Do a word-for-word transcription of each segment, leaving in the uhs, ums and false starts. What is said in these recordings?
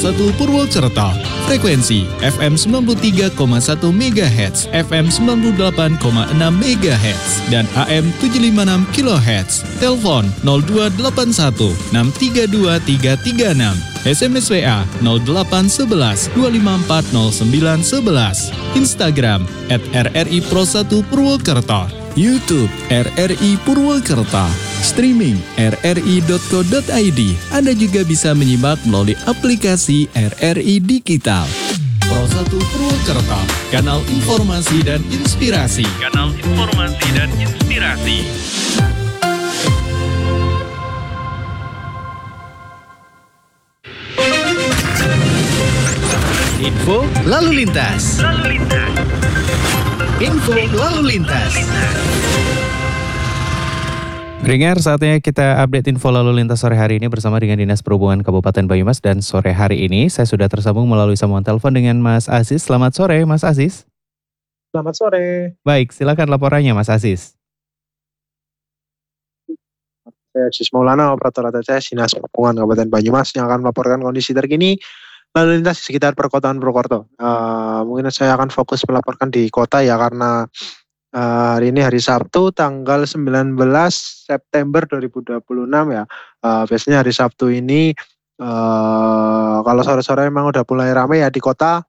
satu Purwokerto. Frekuensi F M sembilan puluh tiga koma satu megahertz, F M sembilan puluh delapan koma enam megahertz, dan A M tujuh ratus lima puluh enam kilohertz. Telepon nol dua delapan satu enam tiga dua tiga tiga enam. S M S W A nol delapan satu satu dua lima empat nol sembilan satu satu. Instagram at R R I Pro satu Purwokerto. YouTube R R I Purwokerto. Streaming r r i dot co dot i d. Anda juga bisa menyimak melalui aplikasi R R I Digital. Pro satu Purwokerto, kanal informasi dan inspirasi. Kanal informasi dan inspirasi. Info lalu lintas. Lalu lintas. Info lalu lintas. Dengar, saatnya kita update info lalu lintas sore hari ini bersama dengan Dinas Perhubungan Kabupaten Banyumas, dan sore hari ini saya sudah tersambung melalui sambungan telepon dengan Mas Aziz. Selamat sore Mas Aziz. Selamat sore. Baik, silakan laporannya Mas Aziz. Saya Aziz Maulana, operator A T C S Dinas Perhubungan Kabupaten Banyumas yang akan melaporkan kondisi terkini lalu lintas di sekitar perkotaan Purwokerto. Uh, mungkin saya akan fokus melaporkan di kota ya, karena Uh, hari ini hari Sabtu tanggal sembilan belas September dua ribu dua puluh enam ya. Uh, biasanya hari Sabtu ini uh, kalau sore-sore memang udah mulai ramai ya di kota,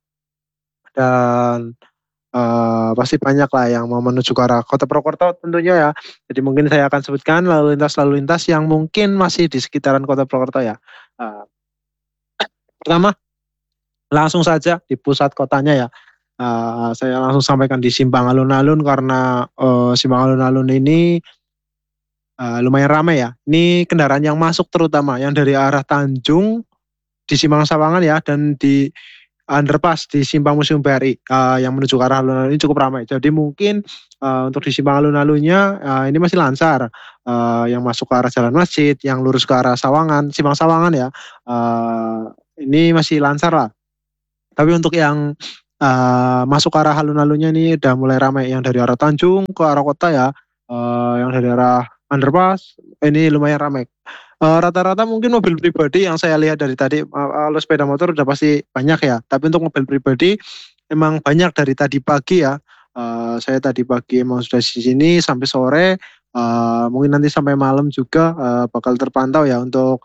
dan uh, pasti banyak lah yang mau menuju ke arah kota Purwokerto tentunya ya. Jadi mungkin saya akan sebutkan lalu lintas-lalu lintas yang mungkin masih di sekitaran kota Purwokerto ya. Uh, pertama, langsung saja di pusat kotanya ya. Uh, saya langsung sampaikan di simpang alun-alun, karena uh, simpang alun-alun ini uh, lumayan ramai ya. Ini kendaraan yang masuk terutama yang dari arah Tanjung di Simpang Sawangan ya, dan di underpass di Simpang Museum B R I uh, yang menuju ke arah alun-alun ini cukup ramai. Jadi mungkin uh, untuk di simpang alun-alunnya uh, ini masih lancar. Uh, yang masuk ke arah Jalan Masjid, yang lurus ke arah Sawangan, Simpang Sawangan ya, uh, ini masih lancar lah. Tapi untuk yang Uh, masuk ke arah alun-alunnya ini udah mulai ramai, yang dari arah Tanjung ke arah kota ya, uh, yang dari arah underpass ini lumayan ramai. Uh, rata-rata mungkin mobil pribadi yang saya lihat dari tadi, uh, kalau sepeda motor udah pasti banyak ya, tapi untuk mobil pribadi emang banyak dari tadi pagi ya. Uh, saya tadi pagi emang sudah di sini sampai sore, uh, mungkin nanti sampai malam juga uh, bakal terpantau ya untuk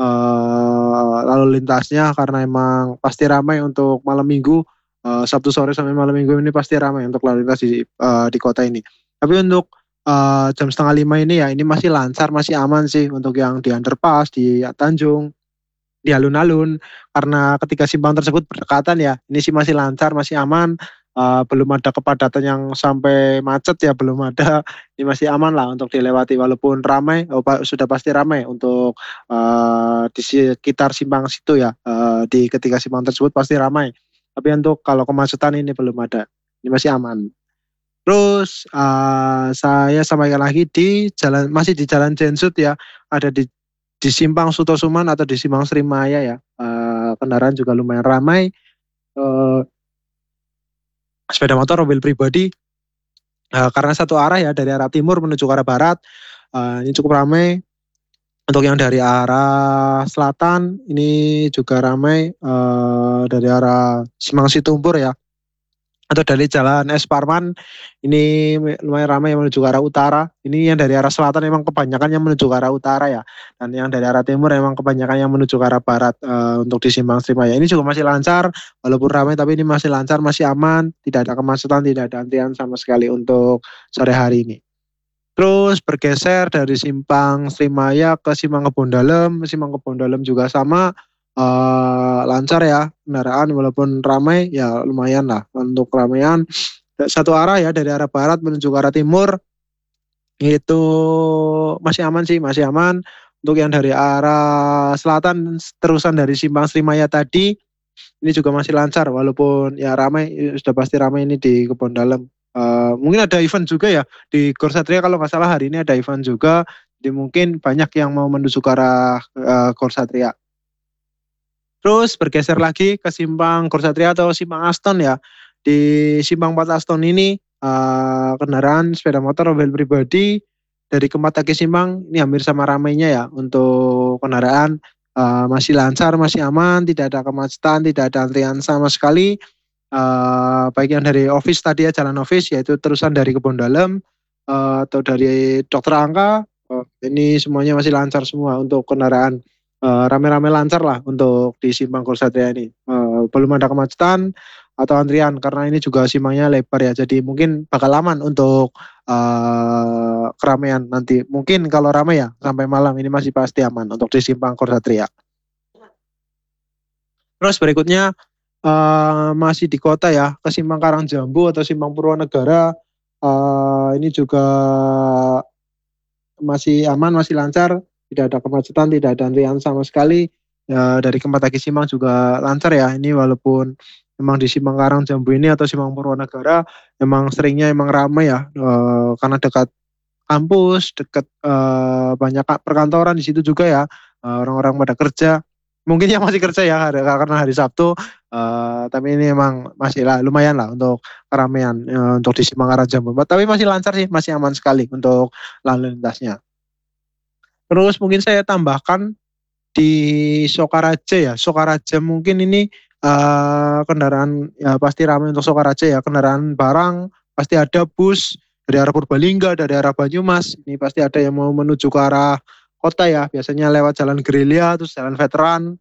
uh, lalu lintasnya, karena emang pasti ramai untuk malam minggu. Uh, Sabtu sore sampai malam minggu ini pasti ramai untuk lalu lintas di, uh, di kota ini. Tapi untuk uh, jam setengah lima ini ya, ini masih lancar, masih aman sih untuk yang di underpass, di Tanjung, di alun-alun. Karena ketika simpang tersebut berdekatan ya, ini sih masih lancar, masih aman. Uh, belum ada kepadatan yang sampai macet ya, belum ada. Ini masih aman lah untuk dilewati, walaupun ramai, oh, sudah pasti ramai untuk uh, di sekitar simpang situ ya. Uh, di ketika simpang tersebut pasti ramai. Tapi untuk kalau kemacetan ini belum ada, ini masih aman. Terus uh, saya sampaikan lagi di jalan, masih di Jalan Jensut ya, ada di di simpang Sutosuman atau di simpang Srimaya ya. Uh, kendaraan juga lumayan ramai. Uh, sepeda motor, mobil pribadi, uh, karena satu arah ya, dari arah timur menuju ke arah barat. Uh, ini cukup ramai. Untuk yang dari arah selatan ini juga ramai, uh, dari arah Simpang Situmpur ya, atau dari Jalan Es Parman ini lumayan ramai yang menuju ke arah utara. Ini yang dari arah selatan memang kebanyakan yang menuju ke arah utara ya, dan yang dari arah timur memang kebanyakan yang menuju ke arah barat. Uh, untuk di Simpang Srimaya ini juga masih lancar, walaupun ramai tapi ini masih lancar, masih aman, tidak ada kemacetan, tidak ada antrian sama sekali untuk sore hari ini. Terus bergeser dari Simpang Srimaya ke Simpang Kebon Dalem. Simpang Kebon Dalem juga sama, uh, lancar ya kendaraan, walaupun ramai ya lumayan lah untuk keramaian. Satu arah ya, dari arah barat menuju ke arah timur itu masih aman sih, masih aman. Untuk yang dari arah selatan terusan dari Simpang Srimaya tadi ini juga masih lancar, walaupun ya ramai, sudah pasti ramai ini di Kebon Dalem. Uh, mungkin ada event juga ya di Gor Satria, kalau nggak salah hari ini ada event juga, jadi mungkin banyak yang mau menuju ke arah uh, Gor Satria. Terus bergeser lagi ke Simpang Gor Satria atau Simpang Aston ya. Di Simpang empat Aston ini uh, kendaraan sepeda motor, mobil pribadi dari Kematake Simpang ini hampir sama ramainya ya untuk kendaraan. uh, masih lancar, masih aman, tidak ada kemacetan, tidak ada antrian sama sekali. Uh, baik yang dari office tadi ya, jalan office, yaitu terusan dari Kebon Dalem uh, atau dari Dokter Angka, uh, ini semuanya masih lancar semua untuk kendaraan. Uh, rame-rame lancar lah untuk di Simpang Kursatria ini. Uh, belum ada kemacetan atau antrian karena ini juga simpangnya lebar ya, jadi mungkin bakal aman untuk uh, keramaian nanti. Mungkin kalau ramai ya sampai malam ini masih pasti aman untuk di Simpang Kursatria. Terus berikutnya uh, masih di kota ya, ke Simpang Karangjambu atau Simpang Purwonegara, uh, ini juga masih aman, masih lancar, tidak ada kemacetan, tidak ada antrian sama sekali. Ya, dari Kempatagi Simpang juga lancar ya, ini walaupun memang di Simpang Karangjambu ini atau Simpang Purwonegara memang seringnya emang ramai ya, e, karena dekat kampus, dekat e, banyak perkantoran di situ juga ya, e, orang-orang pada kerja. Mungkin yang masih kerja ya hari, karena hari Sabtu, e, tapi ini emang masih lah, lumayan lah untuk keramaian e, untuk di Simpang Karangjambu. Tapi masih lancar sih, masih aman sekali untuk lalu lintasnya. Terus mungkin saya tambahkan di Sokaraja ya, Sokaraja mungkin ini Uh, kendaraan ya pasti ramai untuk Sokaraja ya, kendaraan barang pasti ada, bus dari arah Purbalingga, dari arah Banyumas, ini pasti ada yang mau menuju ke arah kota ya, biasanya lewat Jalan Gerilya, terus Jalan Veteran.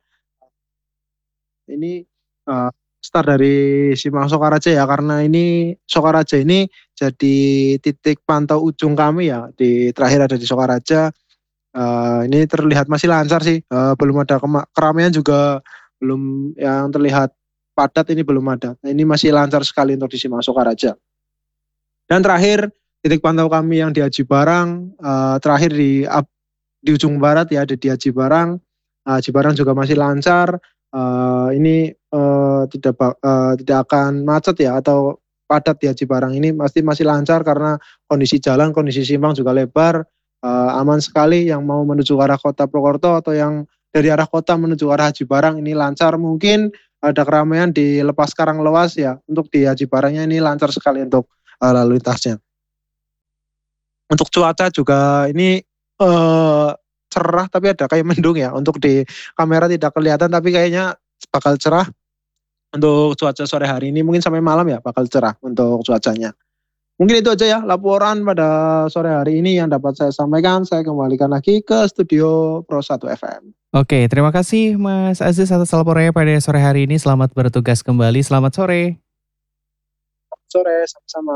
Ini uh, start dari Simpang Sokaraja ya, karena ini Sokaraja ini jadi titik pantau ujung kami ya, di terakhir ada di Sokaraja. Uh, ini terlihat masih lancar sih, uh, belum ada kema- keramaian juga belum yang terlihat padat, ini belum ada. Nah, ini masih lancar sekali untuk di Simpang Sokaraja. Dan terakhir titik pantau kami yang di Aji Barang, uh, terakhir di di ujung barat ya, ada di Aji Barang. Uh, Aji Barang juga masih lancar. Uh, ini uh, tidak uh, tidak akan macet ya atau padat di Aji Barang, ini pasti masih lancar karena kondisi jalan, kondisi simpang juga lebar, uh, aman sekali. Yang mau menuju ke arah kota Purwokerto atau yang dari arah kota menuju arah Aji Barang ini lancar. Mungkin ada keramaian di Lepas Karanglewas ya, untuk di Aji Barangnya ini lancar sekali untuk uh, lalu lintasnya. Untuk cuaca juga ini uh, cerah, tapi ada kayak mendung ya, untuk di kamera tidak kelihatan tapi kayaknya bakal cerah untuk cuaca sore hari ini. Mungkin sampai malam ya bakal cerah untuk cuacanya. Mungkin itu aja ya laporan pada sore hari ini yang dapat saya sampaikan. Saya kembalikan lagi ke studio Pro satu F M. Oke, terima kasih Mas Aziz atas laporannya pada sore hari ini. Selamat bertugas kembali. Selamat sore. Selamat sore, sama-sama.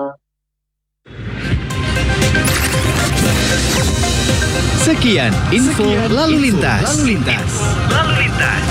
Sekian info Sekian lalu lintas. Lalu lintas. Lalu lintas.